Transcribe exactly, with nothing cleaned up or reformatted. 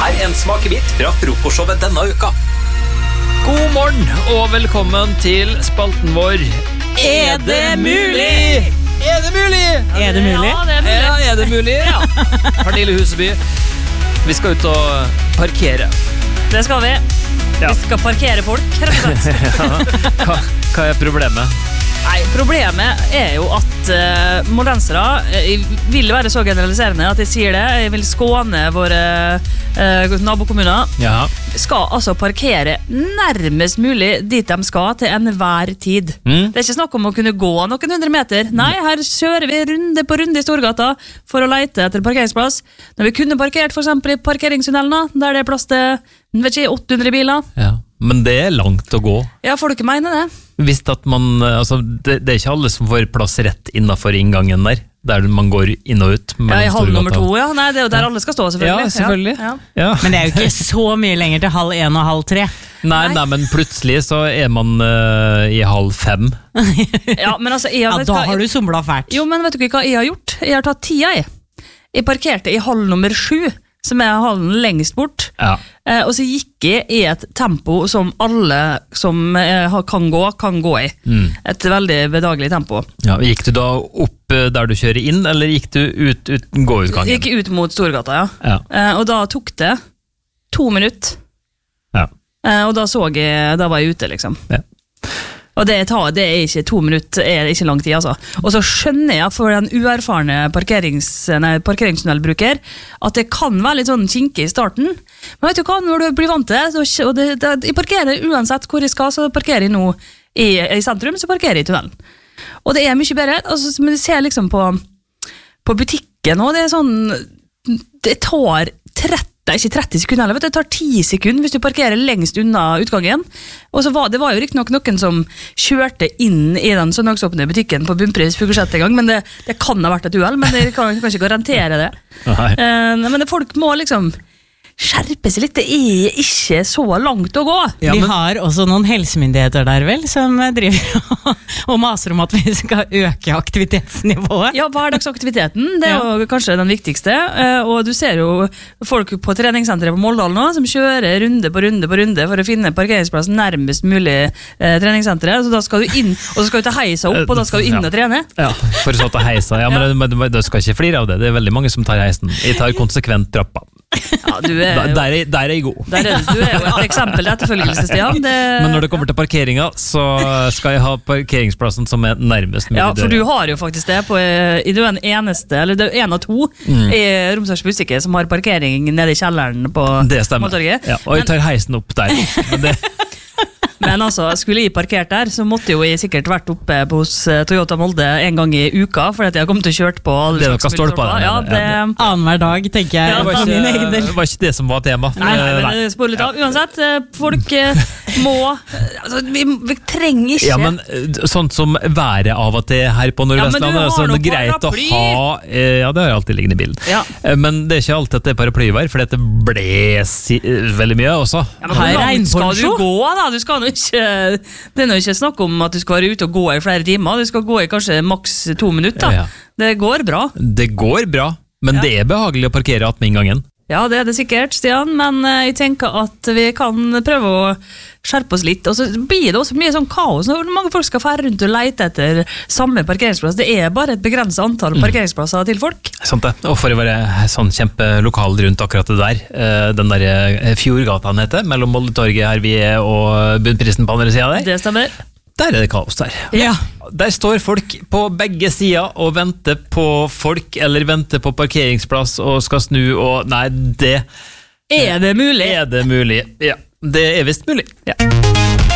Her er en smakebit fra frokostshowet denne uka. God morgen og velkommen til spalten vår. Er det mulig? Er det mulig? Er det mulig? Ja, det er mulig. Ja, er det mulig? Ja. Pernille Huseby, vi skal ut og parkere. Det skal vi. Ja. Vi skal parkere folk, rett og slett. Ja. Hva, hva er problemet? Nei, problemet er jo at uh, moldensere uh, vil være så generaliserende at jeg sier det. Jeg vil skåne våre uh, nabokommuner. Ja. Skal altså parkere nærmest mulig dit de skal til enhver tid. Mm. Det er ikke snakk om å kunne gå noen hundre meter. Nei, her kjører vi runde på runde i Storgata for å lete etter parkeringsplass. Når vi kunne parkert for eksempel i parkeringstunnelene, der det er plass til vet ikke, åtte hundre biler. Ja. Men det er langt å gå. Ja, folk mener det. Hvis at man, altså, det, det er ikke alle som får plass rett innenfor inngangen der, der man går inn og ut. Ja, i halv nummer to, ja. Nei, det er jo der alle skal stå, selvfølgelig. Ja, selvfølgelig. Ja. Ja. Men det er jo ikke så mye lenger til halv en og halv tre. Nei, nei, men plutselig så er man uh, i halv fem. Ja, men altså, jeg, Ja, vet da hva, har du somlet fælt. Jo, men vet du ikke hva jeg har gjort? Jeg har tatt tida, jeg. Jeg parkerte i halv nummer sju, som er hallen lengst bort. Ja. Eh, og så gikk jeg i et tempo som alle som eh, kan gå, kan gå i. Mm. Et veldig bedagelig tempo. Ja, gikk du da opp uh, der du kjører inn, eller gikk du ut, ut gåutgangen? Jeg gikk ut mot Storgata, ja. Ja. Eh, og da tok det to minutter. Ja. Eh, og da så jeg, da var jeg ute, liksom. Ja. Og det, tar, det er ikke to minutter, er ikke lang tid, altså. Og så skjønner jeg for den uerfarne parkerings, nei, parkeringstunnelbruker at det kan være litt sånn kinkig i starten. Men vet du hva, når du blir vant til det, så, og det, det jeg parkerer uansett hvor jeg skal, så parkerer jeg nå i, i sentrum, så parkerer jeg i tunnelen. Og det er mye bedre, altså, men jeg ser liksom på, på butikken, og det er sånn, det tar tretti Det er ikke tretti sekunder, eller vet du, det tar ti sekunder hvis du parkerer lengst unna utgangen. Og så var det var jo riktig nok noen som kjørte inn i den søndagsåpne butikken på bunnpris for sjette gang, men det, det kan ha vært et uhell, men jeg kan, kan ikke garantere det. Nei. Uh, men det, folk må liksom skjerpe seg litt, det er ikke så langt å gå. Ja, Vi men- har også noen helsemyndigheter der vel, som driver og, og maser om at vi skal øke aktivitetsnivået. Ja, hverdagsaktiviteten, det er jo kanskje den viktigste, uh, og du ser jo folk på treningssenteret på Moldal nå, som kjører runde på runde på runde for å finne parkeringsplass nærmest mulig uh, treningssenteret, så da skal du inn, og så skal du ta heisa opp, og da skal du inn og trene. Ja, for så å ta heisa. Ja, men du, du, du skal ikke flire av det. Det er veldig mange som tar heisen. Jeg tar konsekvent trappa. Ja, du er Der, jo, der, er, der er jeg god. der er, du er jo et eksempel til etterfølgelse, Stian. Det, Men når det kommer til parkeringa, så skal jeg ha parkeringsplassen som er nærmest mulig ja, for du døra. har jo faktisk det på, du er en eneste, eller du er en av to Mm. i Romsdals Bustikke som har parkering nede i kjelleren på Det stemmer. Måltorget. Ja, og jeg tar heisen opp der. Men det, Men altså, skulle jeg parkert der, så måtte jo jeg sikkert vært oppe hos eh, Toyota Molde en gang i uka, for at jeg har kommet til å kjørt på alle Det er slags noe stolper der, Ja, ja, det, Annenhver dag, tenker jeg. Ja, det, var av min egen ikke, del. det var ikke det som var tema. Nei, nei, Eh, men det spoler litt av. Uansett, eh, folk eh, må eh, altså, vi, vi trenger ikke Ja, men eh, sånt som været av og til her på Ja, men du Nordvestlandet, har så er det noe greit å paraply. ha eh, Ja, det har jeg alltid liggende i bilen. Ja. Eh, Men det er ikke alltid at det er paraplyvær, for det blåser eh, veldig mye også. Ja, men hvor Her er langt skal du regnponcho. gå, da? Du skal nå ikke, det er nå ikke snakk om at du skal være ute og gå i flere timer. Du skal gå i kanskje maks to minutter. Ja. Det går bra. Det går bra, men Ja. det er behagelig å parkere attmed inngangen. Ja, det er det sikkert, Stian, men eh, jeg tenker at vi kan prøve å skjerpe oss litt, og så blir det også mye sånn kaos når mange folk skal fære rundt og lete etter samme parkeringsplass. Det er bare et begrenset antall parkeringsplasser til folk. Sant det. Og for å være sånn kjempelokal rundt akkurat det der, eh, den der eh, Fjordgata han heter, mellom Moldetorget her vi er og Bunnprisen på andre siden der, Det stemmer. der er det kaos der. Ja. Der står folk på begge sider og venter på folk, eller venter på parkeringsplass og skal snu, og nei, det Er det mulig? er det mulig. Ja, det er visst mulig. Ja.